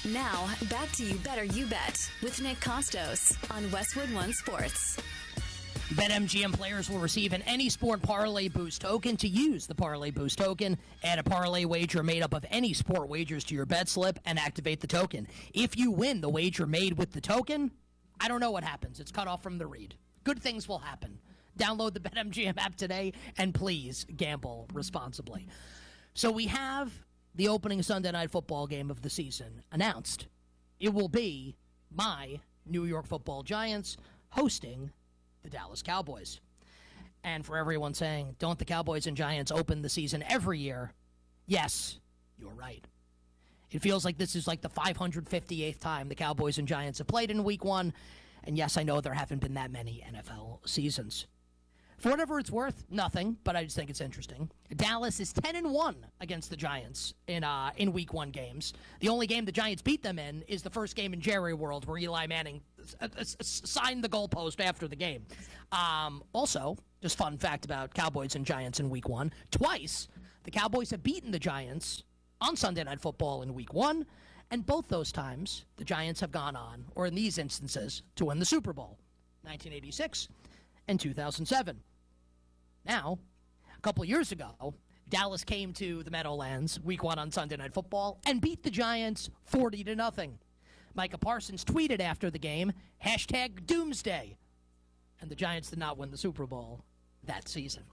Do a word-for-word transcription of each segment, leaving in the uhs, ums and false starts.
Now, back to You Better You Bet with Nick Costos on Westwood One Sports. BetMGM players will receive an Any Sport Parlay Boost token. To use the Parlay Boost token, add a parlay wager made up of any sport wagers to your bet slip and activate the token. If you win the wager made with the token, I don't know what happens. It's cut off from the read. Good things will happen. Download the BetMGM app today, and please gamble responsibly. So we have the opening Sunday Night Football game of the season announced. It will be my New York Football Giants hosting the Dallas Cowboys. And for everyone saying, don't the Cowboys and Giants open the season every year? Yes, you're right. It feels like this is like the five hundred fifty-eighth time the Cowboys and Giants have played in week one. And yes, I know there haven't been that many N F L seasons. For whatever it's worth, nothing, but I just think it's interesting. Dallas is ten and one against the Giants in uh, in week one games. The only game the Giants beat them in is the first game in Jerry World where Eli Manning uh, uh, signed the goalpost after the game. Um, also, just fun fact about Cowboys and Giants in week one, twice the Cowboys have beaten the Giants on Sunday Night Football in week one, and both those times the Giants have gone on, or in these instances, to win the Super Bowl, nineteen eighty-six and two thousand seven. Now, a couple years ago, Dallas came to the Meadowlands week one on Sunday Night Football and beat the Giants forty to nothing. Micah Parsons tweeted after the game, hashtag Doomsday. And the Giants did not win the Super Bowl that season.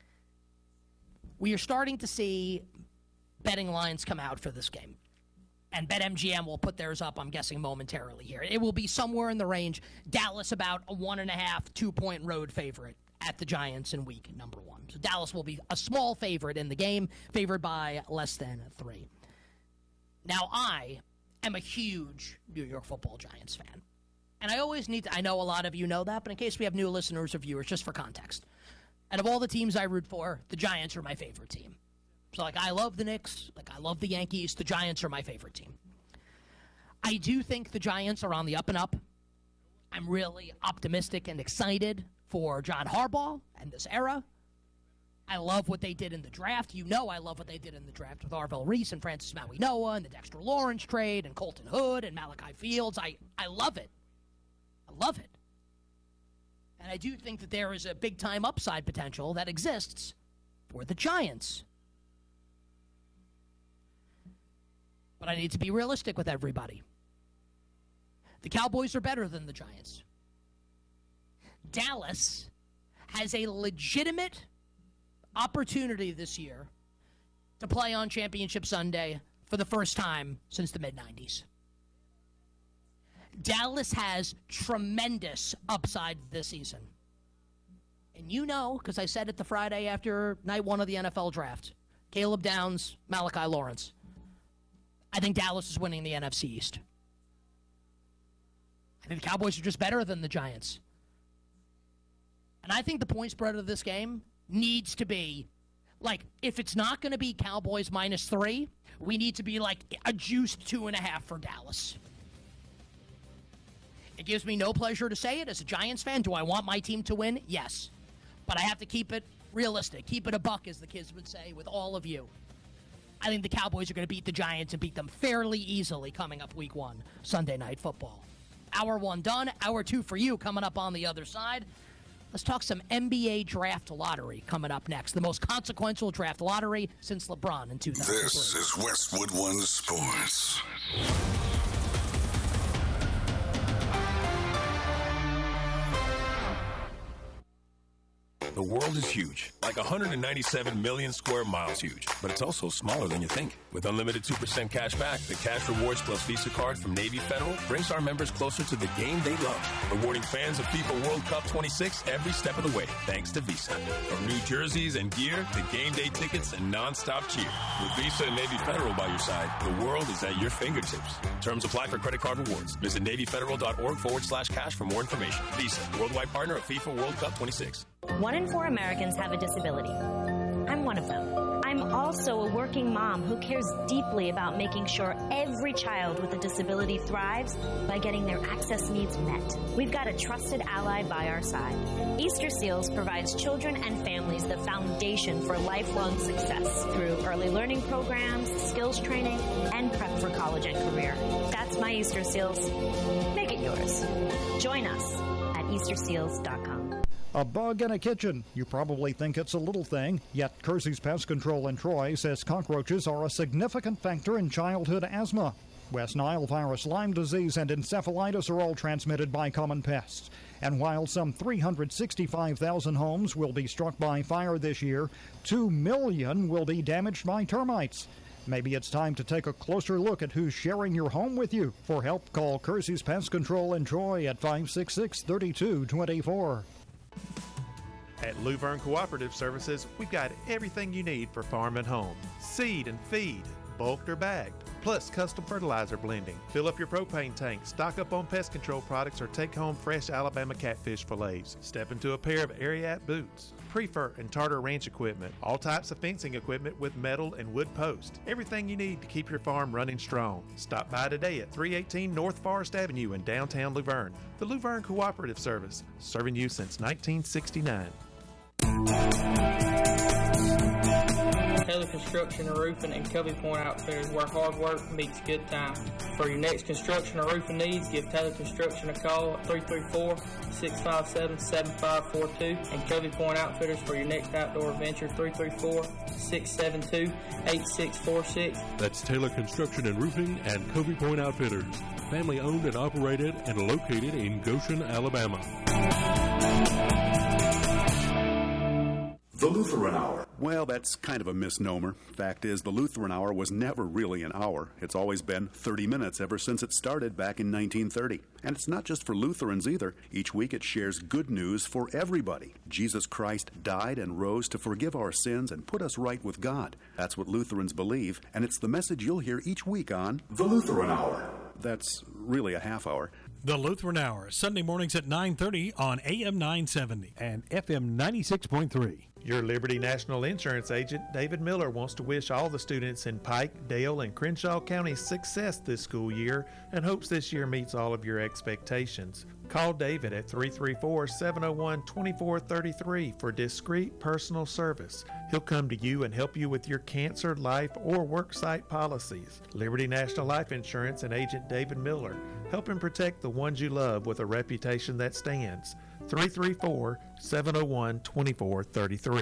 We are starting to see betting lines come out for this game. And BetMGM will put theirs up, I'm guessing, momentarily here. It will be somewhere in the range. Dallas about a one and a half, two-point road favorite at the Giants in week number one. So Dallas will be a small favorite in the game, favored by less than three. Now, I am a huge New York Football Giants fan. And I always need to, I know a lot of you know that, but in case we have new listeners or viewers, just for context. Out of all the teams I root for, the Giants are my favorite team. So, like, I love the Knicks, like, I love the Yankees. The Giants are my favorite team. I do think the Giants are on the up and up. I'm really optimistic and excited for John Harbaugh and this era. I love what they did in the draft. You know I love what they did in the draft with Arvell Reese and Francis Maui Noah and the Dexter Lawrence trade and Colton Hood and Malachi Fields. I, I love it. I love it. And I do think that there is a big-time upside potential that exists for the Giants. But I need to be realistic with everybody. The Cowboys are better than the Giants. Dallas has a legitimate opportunity this year to play on Championship Sunday for the first time since the mid nineties. Dallas has tremendous upside this season. And you know, because I said it the Friday after night one of the N F L draft, Caleb Downs, Malachi Lawrence. I think Dallas is winning the N F C East. I think the Cowboys are just better than the Giants. And I think the point spread of this game needs to be, like, if it's not going to be Cowboys minus three, we need to be, like, a juiced two and a half for Dallas. It gives me no pleasure to say it as a Giants fan. Do I want my team to win? Yes. But I have to keep it realistic. Keep it a buck, as the kids would say, with all of you. I think the Cowboys are going to beat the Giants and beat them fairly easily coming up week one, Sunday Night Football. Hour one done. Hour two for you coming up on the other side. Let's talk some N B A draft lottery coming up next. The most consequential draft lottery since LeBron in two thousand three. This is Westwood One Sports. The world is huge, like one hundred ninety-seven million square miles huge, but it's also smaller than you think. With unlimited two percent cash back, the Cash Rewards Plus Visa card from Navy Federal brings our members closer to the game they love, rewarding fans of FIFA World Cup twenty-six every step of the way, thanks to Visa. From new jerseys and gear to game day tickets and non-stop cheer. With Visa and Navy Federal by your side, the world is at your fingertips. Terms apply for credit card rewards. Visit NavyFederal.org forward slash cash for more information. Visa, worldwide partner of FIFA World Cup twenty-six. One in four Americans have a disability. I'm one of them. I'm also a working mom who cares deeply about making sure every child with a disability thrives by getting their access needs met. We've got a trusted ally by our side. Easter Seals provides children and families the foundation for lifelong success through early learning programs, skills training, and prep for college and career. That's my Easter seals. Make it yours. Join us at easter seals dot com. A bug in a kitchen. You probably think it's a little thing, yet Kersey's Pest Control in Troy says cockroaches are a significant factor in childhood asthma. West Nile virus, Lyme disease, and encephalitis are all transmitted by common pests. And while some three hundred sixty-five thousand homes will be struck by fire this year, two million will be damaged by termites. Maybe it's time to take a closer look at who's sharing your home with you. For help, call Kersey's Pest Control in Troy at five six six, three two two four. At Luverne Cooperative Services, we've got everything you need for farm and home. Seed and feed, bulked or bagged, plus custom fertilizer blending. Fill up your propane tank, stock up on pest control products, or take home fresh Alabama catfish fillets. Step into a pair of Ariat boots, Prefer and Tartar Ranch equipment, all types of fencing equipment with metal and wood posts. Everything you need to keep your farm running strong. Stop by today at three eighteen North Forest Avenue in downtown Luverne. The Luverne Cooperative Service, serving you since nineteen sixty-nine. Taylor Construction and Roofing and Covey Point Outfitters, where hard work meets good time. For your next construction or roofing needs, give Taylor Construction a call at three three four, six five seven, seven five four two and Covey Point Outfitters for your next outdoor adventure, three three four, six seven two, eight six four six. That's Taylor Construction and Roofing and Covey Point Outfitters. Family owned and operated and located in Goshen, Alabama. The Lutheran Hour. Well, that's kind of a misnomer. Fact is, the Lutheran Hour was never really an hour. It's always been thirty minutes ever since it started back in nineteen thirty. And it's not just for Lutherans either. Each week it shares good news for everybody. Jesus Christ died and rose to forgive our sins and put us right with God. That's what Lutherans believe, and it's the message you'll hear each week on The Lutheran Hour. That's really a half hour. The Lutheran Hour, Sunday mornings at nine thirty on A M nine seventy and F M ninety-six point three. Your Liberty National Insurance agent, David Miller, wants to wish all the students in Pike, Dale, and Crenshaw counties success this school year and hopes this year meets all of your expectations. Call David at three three four, seven oh one, two four three three for discreet personal service. He'll come to you and help you with your cancer, life, or worksite policies. Liberty National Life Insurance and agent David Miller, helping protect the ones you love with a reputation that stands. three three four, seven oh one, two four three three.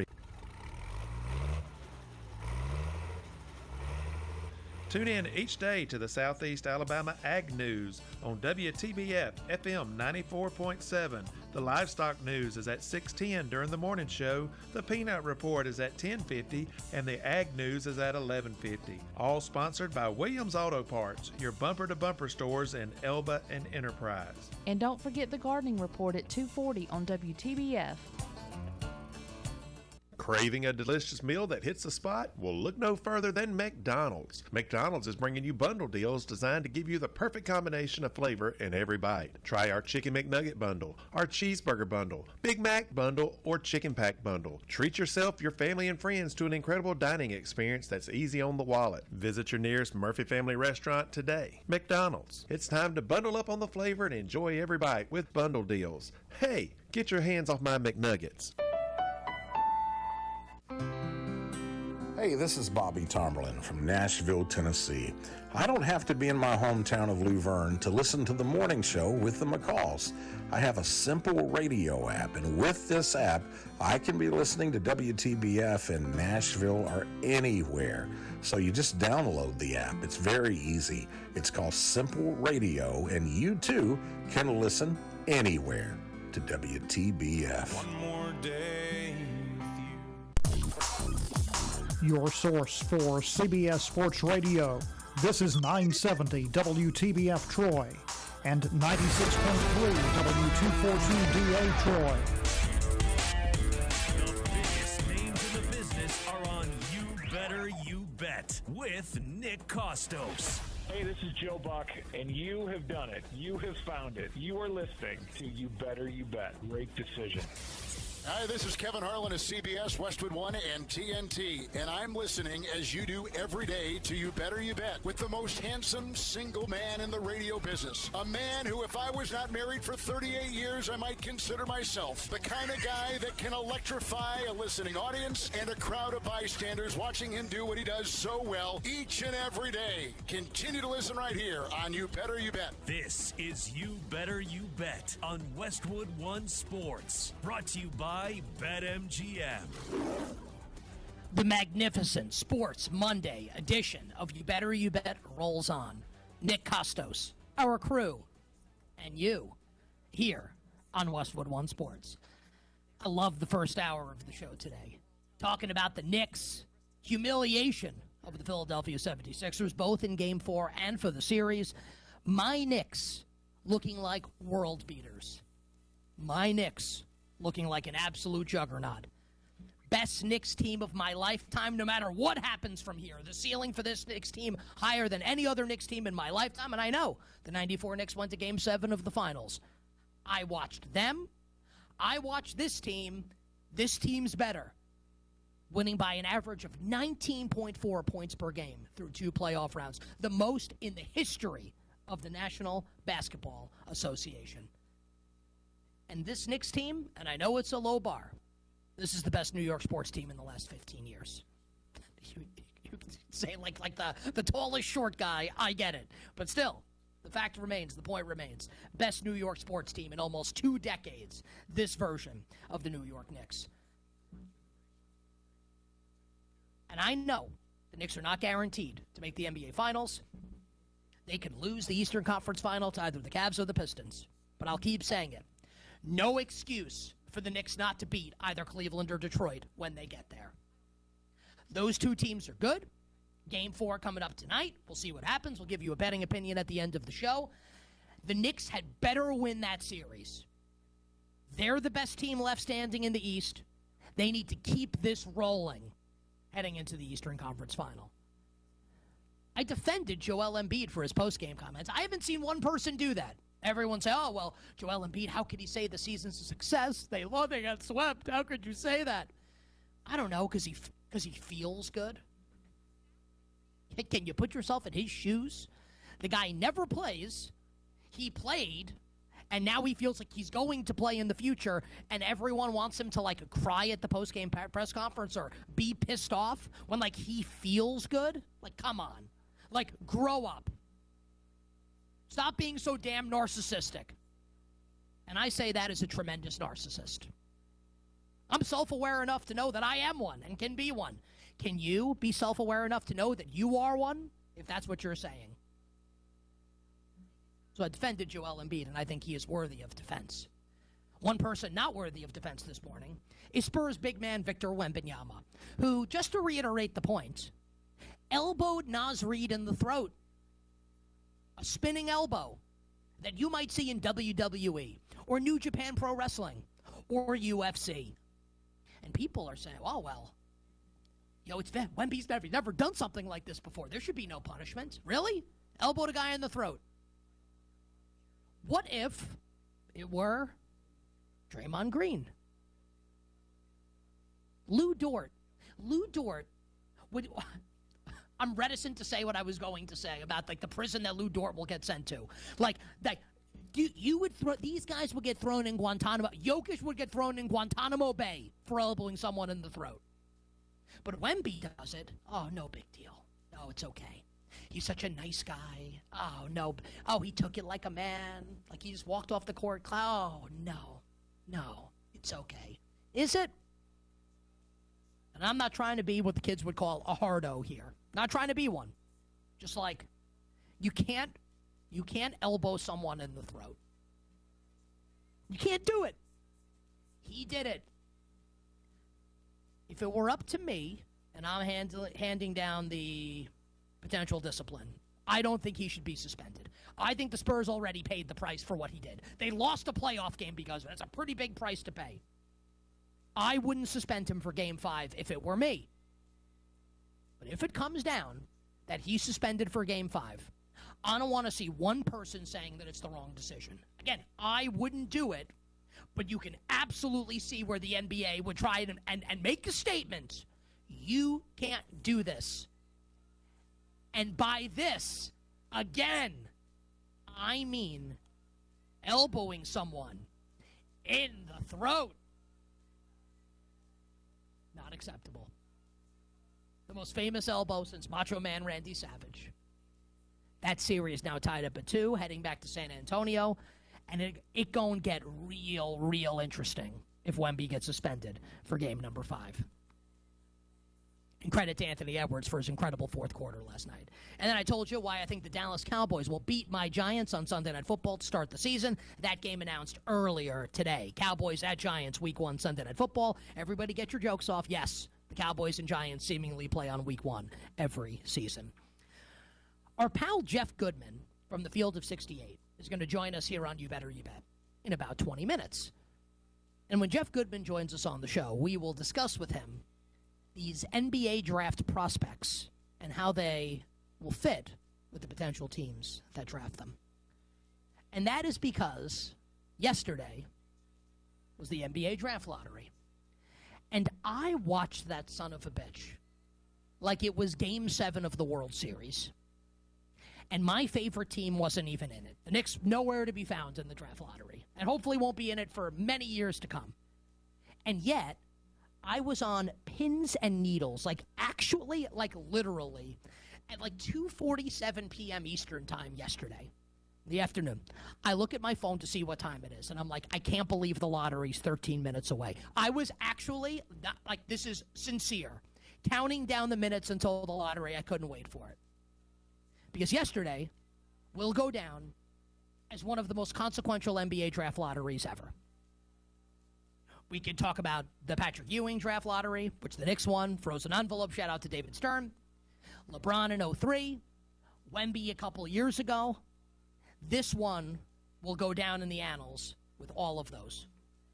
Tune in each day to the Southeast Alabama Ag News on W T B F F M ninety-four point seven. The Livestock News is at six ten during the morning show. The Peanut Report is at ten fifty, and the Ag News is at eleven fifty. All sponsored by Williams Auto Parts, your bumper-to-bumper stores in Elba and Enterprise. And don't forget the Gardening Report at two forty on W T B F. Craving a delicious meal that hits the spot? Well, look no further than McDonald's. McDonald's is bringing you bundle deals designed to give you the perfect combination of flavor in every bite. Try our Chicken McNugget bundle, our Cheeseburger bundle, Big Mac bundle, or Chicken Pack bundle. Treat yourself, your family, and friends to an incredible dining experience that's easy on the wallet. Visit your nearest Murphy Family Restaurant today. McDonald's. It's time to bundle up on the flavor and enjoy every bite with bundle deals. Hey, get your hands off my McNuggets. Hey, this is Bobby Tomberlin from Nashville, Tennessee. I don't have to be in my hometown of Luverne to listen to the morning show with the McCalls. I have a simple radio app, and with this app, I can be listening to W T B F in Nashville or anywhere. So you just download the app. It's very easy. It's called Simple Radio, and you too can listen anywhere to W T B F. One more day. Your source for C B S Sports Radio. This is nine seventy W T B F Troy and ninety-six point three W two forty-two D A Troy. The biggest names in the business are on You Better You Bet with Nick Kostos. Hey, this is Joe Buck, and you have done it. You have found it. You are listening to You Better You Bet. Great decision. Hi, this is Kevin Harlan of C B S, Westwood One, and T N T, and I'm listening as you do every day to You Better You Bet with the most handsome single man in the radio business. A man who, if I was not married for thirty-eight years, I might consider myself the kind of guy that can electrify a listening audience and a crowd of bystanders watching him do what he does so well each and every day. Continue to listen right here on You Better You Bet. This is You Better You Bet on Westwood One Sports. Brought to you by BetMGM. The magnificent Sports Monday edition of You Better You Bet rolls on. Nick Costos, our crew, and you here on Westwood One Sports. I love the first hour of the show today. Talking about the Knicks' humiliation of the Philadelphia seventy-sixers, both in Game four and for the series. My Knicks looking like world beaters. My Knicks looking like an absolute juggernaut. Best Knicks team of my lifetime, no matter what happens from here. The ceiling for this Knicks team higher than any other Knicks team in my lifetime, and I know the ninety-four Knicks went to Game seven of the Finals. I watched them. I watched this team. This team's better. Winning by an average of nineteen point four points per game through two playoff rounds. The most in the history of the National Basketball Association. And this Knicks team, and I know it's a low bar, this is the best New York sports team in the last fifteen years. You, you can say like like the, the tallest short guy, I get it. But still, the fact remains, the point remains. Best New York sports team in almost two decades, this version of the New York Knicks. And I know the Knicks are not guaranteed to make the N B A Finals. They can lose the Eastern Conference Final to either the Cavs or the Pistons. But I'll keep saying it. No excuse for the Knicks not to beat either Cleveland or Detroit when they get there. Those two teams are good. Game four coming up tonight. We'll see what happens. We'll give you a betting opinion at the end of the show. The Knicks had better win that series. They're the best team left standing in the East. They need to keep this rolling heading into the Eastern Conference Final. I defended Joel Embiid for his post-game comments. I haven't seen one person do that. Everyone say, oh, well, Joel Embiid, how could he say the season's a success? They love they got swept. How could you say that? I don't know, because he, because he feels good. Can you put yourself in his shoes? The guy never plays. He played, and now he feels like he's going to play in the future, and everyone wants him to, like, cry at the post-game press conference or be pissed off when, like, he feels good? Like, come on. Like, grow up. Stop being so damn narcissistic. And I say that as a tremendous narcissist. I'm self-aware enough to know that I am one and can be one. Can you be self-aware enough to know that you are one, if that's what you're saying? So I defended Joel Embiid, and I think he is worthy of defense. One person not worthy of defense this morning is Spurs big man Victor Wembanyama, who, just to reiterate the point, elbowed Naz Reid in the throat. A spinning elbow that you might see in W W E or New Japan Pro Wrestling or U F C. And people are saying, oh, well, you know, it's Wemby's never, never done something like this before. There should be no punishment. Really? Elbowed a guy in the throat. What if it were Draymond Green? Lou Dort. Lou Dort would... I'm reticent to say what I was going to say about, like, the prison that Lou Dort will get sent to. Like, like you, you would throw, these guys would get thrown in Guantanamo. Jokic would get thrown in Guantanamo Bay for elbowing someone in the throat. But Wemby does it. Oh, no big deal. No, it's okay. He's such a nice guy. Oh, no. Oh, he took it like a man. Like he just walked off the court. Oh, no. No, it's okay. Is it? And I'm not trying to be what the kids would call a hardo here. Not trying to be one. Just like, you can't, you can't elbow someone in the throat. You can't do it. He did it. If it were up to me, and I'm hand, handing down the potential discipline, I don't think he should be suspended. I think the Spurs already paid the price for what he did. They lost a playoff game because of it. That's a pretty big price to pay. I wouldn't suspend him for Game five if it were me. But if it comes down that he's suspended for Game five, I don't want to see one person saying that it's the wrong decision. Again, I wouldn't do it, But you can absolutely see where the N B A would try and, and, and make a statement. You can't do this. And by this, again, I mean elbowing someone in the throat. Not acceptable. The most famous elbow since Macho Man Randy Savage. That series now tied up at two, heading back to San Antonio. And it, it going to get real, real interesting if Wemby gets suspended for game number five. And credit to Anthony Edwards for his incredible fourth quarter last night. And then I told you why I think the Dallas Cowboys will beat my Giants on Sunday Night Football to start the season. That game announced earlier today. Cowboys at Giants, week one Sunday Night Football. Everybody get your jokes off. Yes, the Cowboys and Giants seemingly play on week one every season. Our pal Jeff Goodman from the Field of sixty-eight is going to join us here on You Better You Bet in about twenty minutes. And when Jeff Goodman joins us on the show, we will discuss with him these N B A draft prospects and how they will fit with the potential teams that draft them. And that is because yesterday was the N B A draft lottery. And I watched that son of a bitch like it was Game seven of the World Series. And my favorite team wasn't even in it. The Knicks nowhere to be found in the draft lottery. And hopefully won't be in it for many years to come. And yet, I was on pins and needles, like actually, like literally, at like two forty-seven p.m. Eastern time yesterday, in the afternoon. I look at my phone to see what time it is, and I'm like, I can't believe the lottery's thirteen minutes away. I was actually, not, like, this is sincere, counting down the minutes until the lottery. I couldn't wait for it. Because yesterday will go down as one of the most consequential N B A draft lotteries ever. We could talk about the Patrick Ewing draft lottery, which the Knicks won. Frozen envelope, shout out to David Stern. LeBron in oh three. Wemby a couple years ago. This one will go down in the annals with all of those.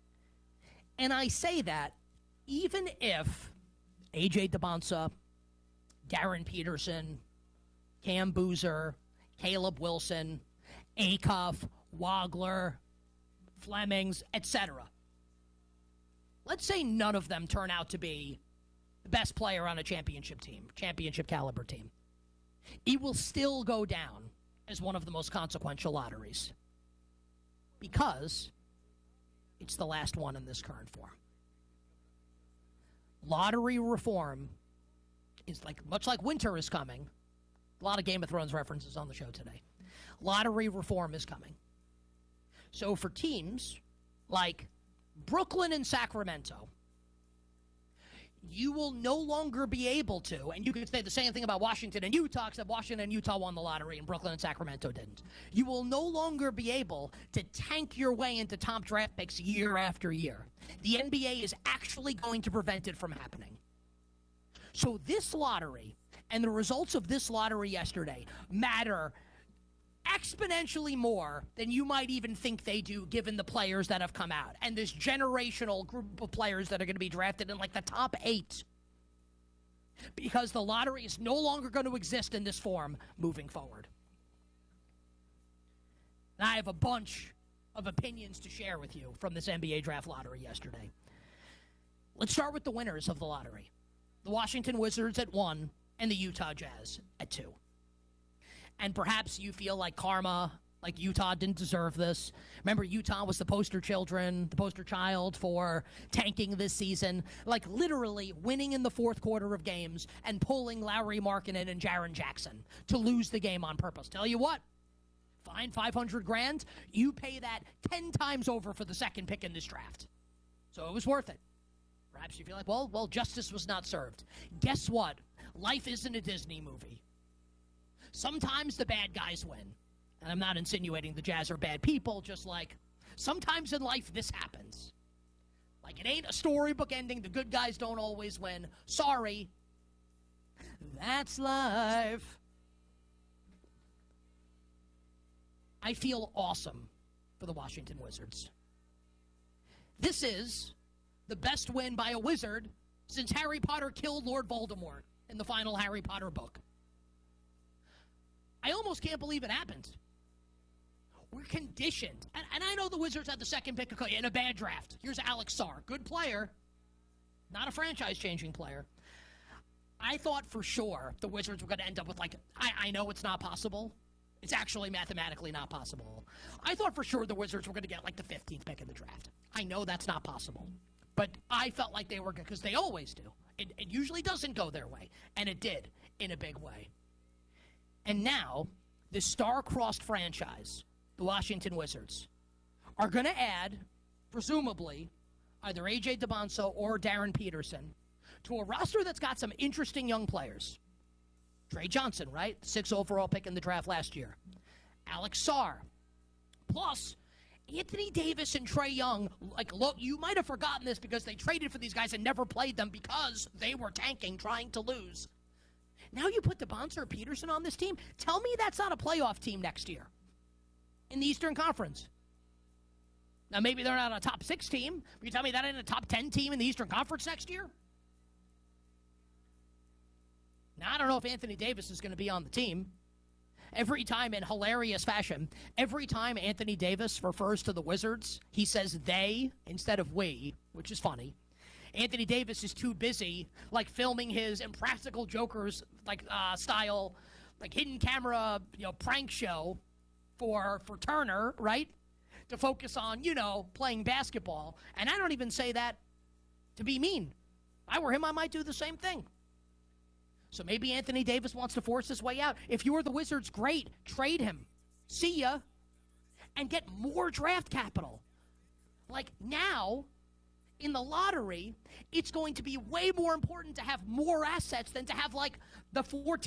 And I say that even if A J DeBonsa, Darren Peterson, Cam Boozer, Caleb Wilson, Acuff, Wagler, Flemings, et cetera. Let's say none of them turn out to be the best player on a championship team, championship caliber team. It will still go down as one of the most consequential lotteries because it's the last one in this current form. Lottery reform is like, much like winter is coming. A lot of Game of Thrones references on the show today. Lottery reform is coming. So for teams like Brooklyn and Sacramento, you will no longer be able to, and you could say the same thing about Washington and Utah, except Washington and Utah won the lottery and Brooklyn and Sacramento didn't. You will no longer be able to tank your way into top draft picks year after year. The N B A is actually going to prevent it from happening. So this lottery and the results of this lottery yesterday matter exponentially more than you might even think they do given the players that have come out and this generational group of players that are going to be drafted in like the top eight. Because the lottery is no longer going to exist in this form moving forward. And I have a bunch of opinions to share with you from this N B A draft lottery yesterday. Let's start with the winners of the lottery. The Washington Wizards at one and the Utah Jazz at two. And perhaps you feel like karma, like Utah didn't deserve this. Remember, Utah was the poster children, the poster child for tanking this season. Like literally winning in the fourth quarter of games and pulling Lauri Markkanen and Jaren Jackson to lose the game on purpose. Tell you what, fine five hundred grand, you pay that ten times over for the second pick in this draft. So it was worth it. Perhaps you feel like, well, well, justice was not served. Guess what? Life isn't a Disney movie. Sometimes the bad guys win. And I'm not insinuating the Jazz are bad people, just like sometimes in life this happens. Like it ain't a storybook ending. The good guys don't always win. Sorry. That's life. I feel awesome for the Washington Wizards. This is the best win by a Wizard since Harry Potter killed Lord Voldemort in the final Harry Potter book. I almost can't believe it happened. We're conditioned, and, and I I know the Wizards had the second pick in a bad draft. Here's Alex Sarr. Good player. Not a franchise-changing player. I thought for sure the Wizards were going to end up with, like, I, I know it's not possible. It's actually mathematically not possible. I thought for sure the Wizards were going to get, like, the fifteenth pick in the draft. I know that's not possible. But I felt like they were good, because they always do. It, it usually doesn't go their way, and it did in a big way. And now, this star-crossed franchise, the Washington Wizards, are going to add, presumably, either A J DeBonso or Darren Peterson to a roster that's got some interesting young players. Trey Johnson, right? Sixth overall pick in the draft last year. Alex Sarr. Plus, Anthony Davis and Trae Young, like, look, you might have forgotten this because they traded for these guys and never played them because they were tanking, trying to lose. Now you put DeBonso or Peterson on this team? Tell me that's not a playoff team next year in the Eastern Conference. Now, maybe they're not a top six team, but you tell me that ain't a top ten team in the Eastern Conference next year? Now, I don't know if Anthony Davis is going to be on the team. Every time, in hilarious fashion, every time Anthony Davis refers to the Wizards, he says they instead of we, which is funny. Anthony Davis is too busy, like, filming his Impractical Jokers, like, uh, style, like, hidden camera, you know, prank show for for Turner, right? To focus on, you know, playing basketball. And I don't even say that to be mean. If I were him, I might do the same thing. So maybe Anthony Davis wants to force his way out. If you're the Wizards, great. Trade him. See ya. And get more draft capital. Like, now, in the lottery, it's going to be way more important to have more assets than to have, like, the fourteen